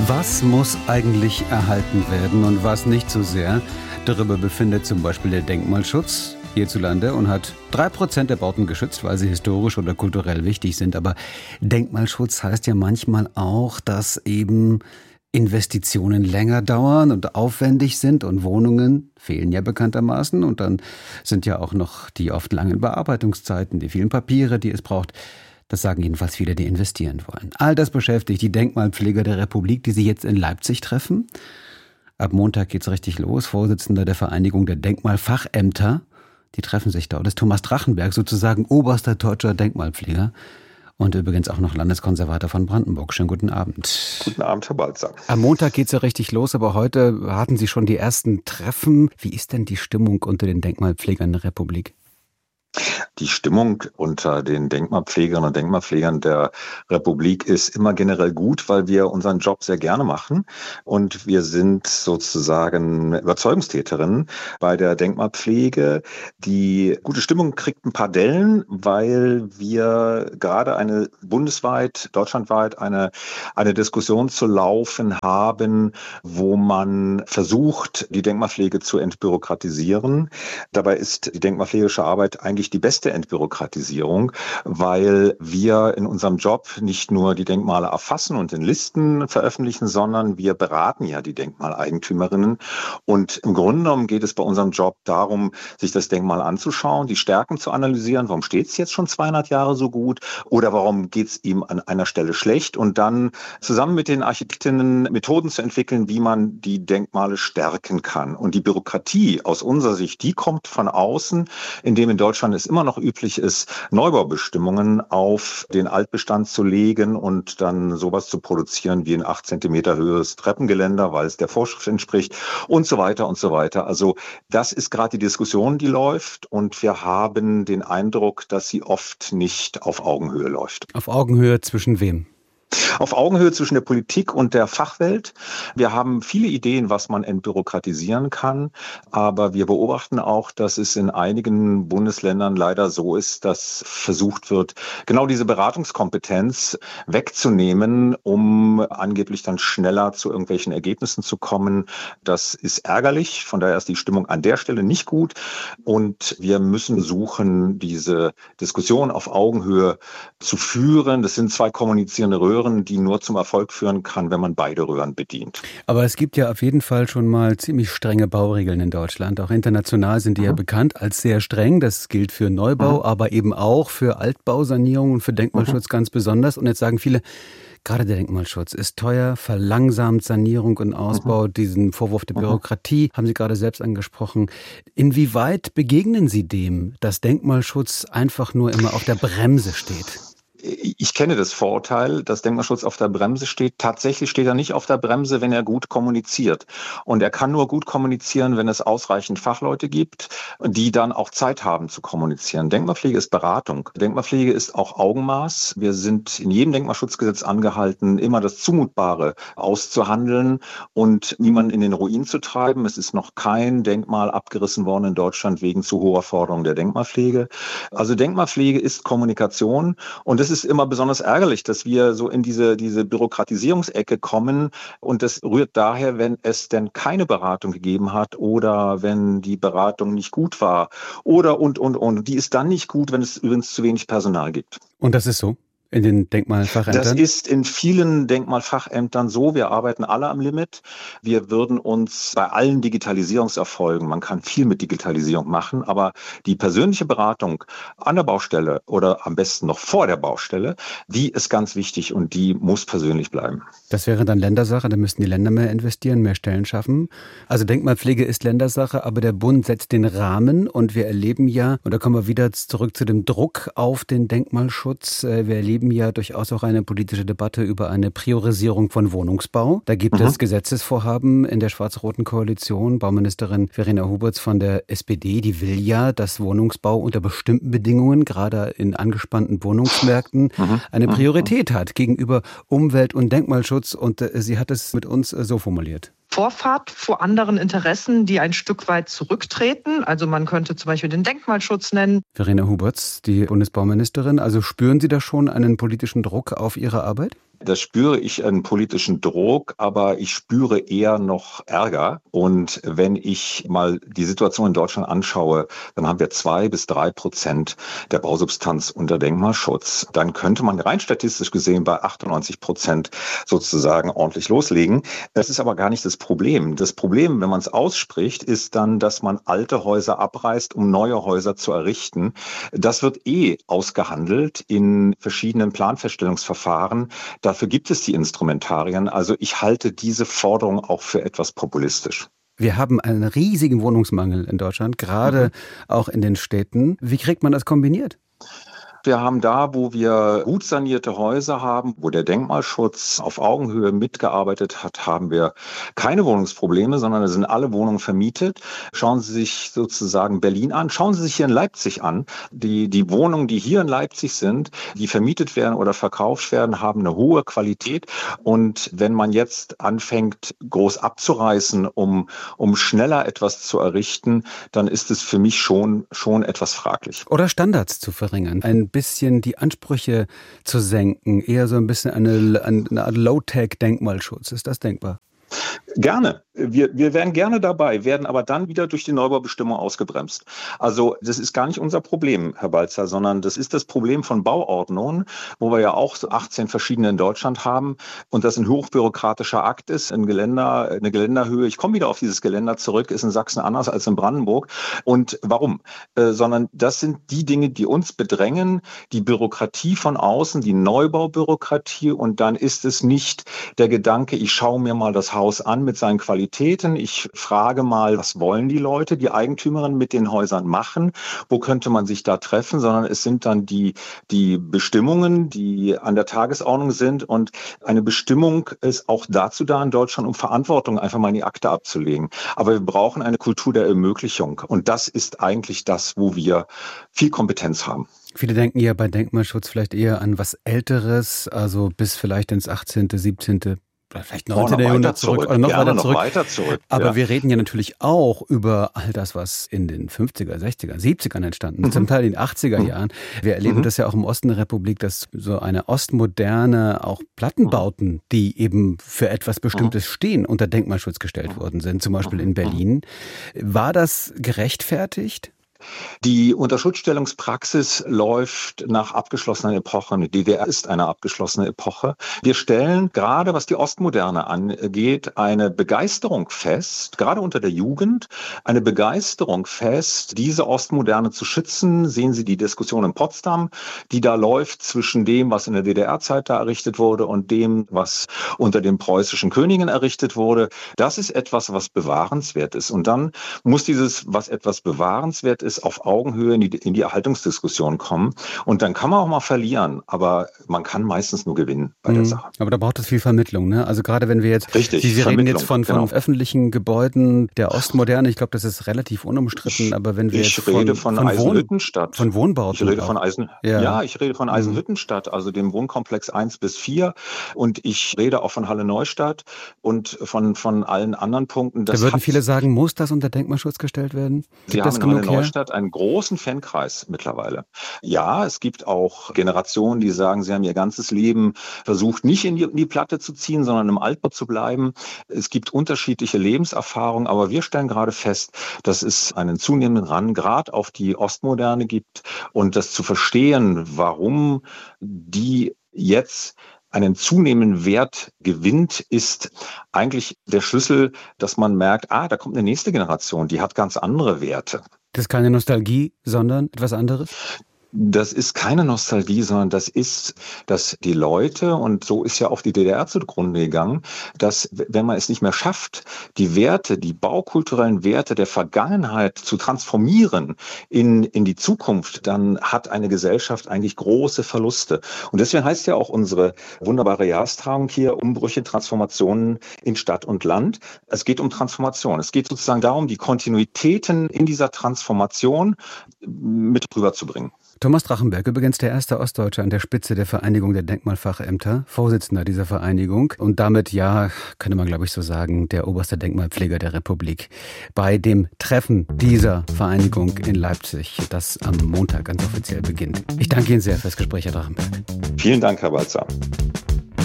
Was muss eigentlich erhalten werden und was nicht so sehr? Darüber befindet zum Beispiel der Denkmalschutz hierzulande und hat 3% der Bauten geschützt, weil sie historisch oder kulturell wichtig sind. Aber Denkmalschutz heißt ja manchmal auch, dass eben Investitionen länger dauern und aufwendig sind und Wohnungen fehlen ja bekanntermaßen. Und dann sind ja auch noch die oft langen Bearbeitungszeiten, die vielen Papiere, die es braucht. Das sagen jedenfalls viele, die investieren wollen. All das beschäftigt die Denkmalpfleger der Republik, die sich jetzt in Leipzig treffen. Ab Montag geht's richtig los. Vorsitzender der Vereinigung der Denkmalfachämter. Die treffen sich da. Das ist Thomas Drachenberg, sozusagen oberster deutscher Denkmalpfleger. Und übrigens auch noch Landeskonservator von Brandenburg. Schönen guten Abend. Guten Abend, Herr Balzer. Am Montag geht's ja richtig los, aber heute hatten Sie schon die ersten Treffen. Wie ist denn die Stimmung unter den Denkmalpflegern der Republik? Die Stimmung unter den Denkmalpflegerinnen und Denkmalpflegern der Republik ist immer generell gut, weil wir unseren Job sehr gerne machen. Und wir sind sozusagen Überzeugungstäterinnen bei der Denkmalpflege. Die gute Stimmung kriegt ein paar Dellen, weil wir gerade bundesweit, deutschlandweit eine Diskussion zu laufen haben, wo man versucht, die Denkmalpflege zu entbürokratisieren. Dabei ist die denkmalpflegerische Arbeit eigentlich die beste Entbürokratisierung, weil wir in unserem Job nicht nur die Denkmale erfassen und in Listen veröffentlichen, sondern wir beraten ja die Denkmaleigentümerinnen. Und im Grunde genommen geht es bei unserem Job darum, sich das Denkmal anzuschauen, die Stärken zu analysieren. Warum steht es jetzt schon 200 Jahre so gut? Oder warum geht es ihm an einer Stelle schlecht? Und dann zusammen mit den Architektinnen Methoden zu entwickeln, wie man die Denkmale stärken kann. Und die Bürokratie aus unserer Sicht, die kommt von außen, indem in Deutschland es immer noch üblich ist, Neubaubestimmungen auf den Altbestand zu legen und dann sowas zu produzieren wie ein 8 Zentimeter höheres Treppengeländer, weil es der Vorschrift entspricht und so weiter und so weiter. Also das ist gerade die Diskussion, die läuft, und wir haben den Eindruck, dass sie oft nicht auf Augenhöhe läuft. Auf Augenhöhe zwischen wem? Auf Augenhöhe zwischen der Politik und der Fachwelt. Wir haben viele Ideen, was man entbürokratisieren kann, aber wir beobachten auch, dass es in einigen Bundesländern leider so ist, dass versucht wird, genau diese Beratungskompetenz wegzunehmen, um angeblich dann schneller zu irgendwelchen Ergebnissen zu kommen. Das ist ärgerlich, von daher ist die Stimmung an der Stelle nicht gut, und wir müssen versuchen, diese Diskussion auf Augenhöhe zu führen. Das sind zwei kommunizierende Röhren, die nur zum Erfolg führen kann, wenn man beide Röhren bedient. Aber es gibt ja auf jeden Fall schon mal ziemlich strenge Bauregeln in Deutschland. Auch international sind die ja bekannt als sehr streng. Das gilt für Neubau, aber eben auch für Altbausanierung und für Denkmalschutz ganz besonders. Und jetzt sagen viele, gerade der Denkmalschutz ist teuer, verlangsamt Sanierung und Ausbau. Diesen Vorwurf der Bürokratie haben Sie gerade selbst angesprochen. Inwieweit begegnen Sie dem, dass Denkmalschutz einfach nur immer auf der Bremse steht? Ich kenne das Vorurteil, dass Denkmalschutz auf der Bremse steht. Tatsächlich steht er nicht auf der Bremse, wenn er gut kommuniziert. Und er kann nur gut kommunizieren, wenn es ausreichend Fachleute gibt, die dann auch Zeit haben zu kommunizieren. Denkmalpflege ist Beratung. Denkmalpflege ist auch Augenmaß. Wir sind in jedem Denkmalschutzgesetz angehalten, immer das Zumutbare auszuhandeln und niemanden in den Ruin zu treiben. Es ist noch kein Denkmal abgerissen worden in Deutschland wegen zu hoher Forderung der Denkmalpflege. Also Denkmalpflege ist Kommunikation, und es ist immer besonders ärgerlich, dass wir so in diese Bürokratisierungsecke kommen, und das rührt daher, wenn es denn keine Beratung gegeben hat oder wenn die Beratung nicht gut war oder und. Die ist dann nicht gut, wenn es übrigens zu wenig Personal gibt. Und das ist so? In den Denkmalfachämtern? Das ist in vielen Denkmalfachämtern so. Wir arbeiten alle am Limit. Wir würden uns bei allen Digitalisierungserfolgen, man kann viel mit Digitalisierung machen, aber die persönliche Beratung an der Baustelle oder am besten noch vor der Baustelle, die ist ganz wichtig und die muss persönlich bleiben. Das wäre dann Ländersache, da müssten die Länder mehr investieren, mehr Stellen schaffen. Also Denkmalpflege ist Ländersache, aber der Bund setzt den Rahmen, und wir erleben ja, und da kommen wir wieder zurück zu dem Druck auf den Denkmalschutz, wir erleben ja durchaus auch eine politische Debatte über eine Priorisierung von Wohnungsbau. Da gibt es Gesetzesvorhaben in der schwarz-roten Koalition. Bauministerin Verena Huberts von der SPD, die will ja, dass Wohnungsbau unter bestimmten Bedingungen, gerade in angespannten Wohnungsmärkten, eine Priorität hat gegenüber Umwelt- und Denkmalschutz. Und sie hat es mit uns so formuliert. Vorfahrt vor anderen Interessen, die ein Stück weit zurücktreten. Also man könnte zum Beispiel den Denkmalschutz nennen. Verena Huberts, die Bundesbauministerin. Also spüren Sie da schon einen politischen Druck auf Ihre Arbeit? Da spüre ich einen politischen Druck, aber ich spüre eher noch Ärger. Und wenn ich mal die Situation in Deutschland anschaue, dann haben wir 2-3% der Bausubstanz unter Denkmalschutz. Dann könnte man rein statistisch gesehen bei 98% sozusagen ordentlich loslegen. Das ist aber gar nicht das Problem. Das Problem, wenn man es ausspricht, ist dann, dass man alte Häuser abreißt, um neue Häuser zu errichten. Das wird ausgehandelt in verschiedenen Planfeststellungsverfahren. Dafür gibt es die Instrumentarien. Also ich halte diese Forderung auch für etwas populistisch. Wir haben einen riesigen Wohnungsmangel in Deutschland, gerade auch in den Städten. Wie kriegt man das kombiniert? Wir haben da, wo wir gut sanierte Häuser haben, wo der Denkmalschutz auf Augenhöhe mitgearbeitet hat, haben wir keine Wohnungsprobleme, sondern da sind alle Wohnungen vermietet. Schauen Sie sich sozusagen Berlin an. Schauen Sie sich hier in Leipzig an. Die Wohnungen, die hier in Leipzig sind, die vermietet werden oder verkauft werden, haben eine hohe Qualität. Und wenn man jetzt anfängt, groß abzureißen, um schneller etwas zu errichten, dann ist es für mich schon etwas fraglich. Oder Standards zu verringern. Ein bisschen die Ansprüche zu senken, eher so ein bisschen eine Art Low-Tech-Denkmalschutz. Ist das denkbar? Gerne. Wir wären gerne dabei, werden aber dann wieder durch die Neubaubestimmung ausgebremst. Also das ist gar nicht unser Problem, Herr Balzer, sondern das ist das Problem von Bauordnungen, wo wir ja auch so 18 verschiedene in Deutschland haben und das ein hochbürokratischer Akt ist, eine Geländerhöhe. Ich komme wieder auf dieses Geländer zurück, ist in Sachsen anders als in Brandenburg. Und warum? Sondern das sind die Dinge, die uns bedrängen, die Bürokratie von außen, die Neubaubürokratie, und dann ist es nicht der Gedanke, ich schaue mir mal das Haus an mit seinen Qualitäten. Ich frage mal, was wollen die Leute, die Eigentümerinnen mit den Häusern machen? Wo könnte man sich da treffen? Sondern es sind dann die Bestimmungen, die an der Tagesordnung sind. Und eine Bestimmung ist auch dazu da in Deutschland, um Verantwortung einfach mal in die Akte abzulegen. Aber wir brauchen eine Kultur der Ermöglichung. Und das ist eigentlich das, wo wir viel Kompetenz haben. Viele denken ja bei Denkmalschutz vielleicht eher an was Älteres, also bis vielleicht ins 18., 17., vielleicht 19. Jahrhundert zurück. Oder noch weiter zurück. Aber wir reden ja natürlich auch über all das, was in den 50er, 60er, 70ern entstanden ist, zum Teil in den 80er Jahren. Wir erleben das ja auch im Osten der Republik, dass so eine ostmoderne, auch Plattenbauten, die eben für etwas Bestimmtes stehen, unter Denkmalschutz gestellt worden sind, zum Beispiel in Berlin. War das gerechtfertigt? Die Unterschutzstellungspraxis läuft nach abgeschlossenen Epochen. Die DDR ist eine abgeschlossene Epoche. Wir stellen, gerade was die Ostmoderne angeht, eine Begeisterung fest, gerade unter der Jugend, eine Begeisterung fest, diese Ostmoderne zu schützen. Sehen Sie die Diskussion in Potsdam, die da läuft zwischen dem, was in der DDR-Zeit da errichtet wurde und dem, was unter den preußischen Königen errichtet wurde. Das ist etwas, was bewahrenswert ist. Und dann muss dieses, was etwas bewahrenswert ist, auf Augenhöhe in die Erhaltungsdiskussion kommen. Und dann kann man auch mal verlieren, aber man kann meistens nur gewinnen bei der Sache. Aber da braucht es viel Vermittlung, ne? Also gerade wenn wir jetzt, Sie reden jetzt von öffentlichen Gebäuden der Ostmoderne, ich glaube, das ist relativ unumstritten, aber wenn wir ich rede von Eisenhüttenstadt. Von Wohnbauten. Ich rede von ich rede von Eisenhüttenstadt, also dem Wohnkomplex 1-4, und ich rede auch von Halle Neustadt und von allen anderen Punkten. Da würden viele sagen, muss das unter Denkmalschutz gestellt werden? Sie haben in Halle Neustadt einen großen Fankreis mittlerweile. Ja, es gibt auch Generationen, die sagen, sie haben ihr ganzes Leben versucht, nicht in die Platte zu ziehen, sondern im Altbau zu bleiben. Es gibt unterschiedliche Lebenserfahrungen, aber wir stellen gerade fest, dass es einen zunehmenden Run gerade auf die Ostmoderne gibt, und das zu verstehen, warum die jetzt einen zunehmenden Wert gewinnt, ist eigentlich der Schlüssel, dass man merkt, da kommt eine nächste Generation, die hat ganz andere Werte. Das ist keine Nostalgie, sondern etwas anderes? Das ist keine Nostalgie, sondern das ist, dass die Leute, und so ist ja auch die DDR zugrunde gegangen, dass, wenn man es nicht mehr schafft, die Werte, die baukulturellen Werte der Vergangenheit zu transformieren in die Zukunft, dann hat eine Gesellschaft eigentlich große Verluste. Und deswegen heißt ja auch unsere wunderbare Jahrestagung hier Umbrüche, Transformationen in Stadt und Land. Es geht um Transformation. Es geht sozusagen darum, die Kontinuitäten in dieser Transformation mit rüberzubringen. Thomas Drachenberg, übrigens der erste Ostdeutsche an der Spitze der Vereinigung der Denkmalfachämter, Vorsitzender dieser Vereinigung und damit, ja, könnte man glaube ich so sagen, der oberste Denkmalpfleger der Republik. Bei dem Treffen dieser Vereinigung in Leipzig, das am Montag ganz offiziell beginnt. Ich danke Ihnen sehr fürs Gespräch, Herr Drachenberg. Vielen Dank, Herr Balzer.